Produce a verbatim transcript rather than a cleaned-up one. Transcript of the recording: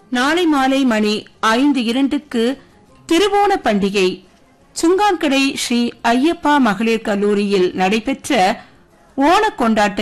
நாளை மாலை மணி ஐந்து இரண்டுக்கு திருவோண பண்டிகை சுங்கான்கடை ஸ்ரீ ஐயப்பா மகளிர் கல்லூரியில் நடைபெற்ற ஓண கொண்டாட்ட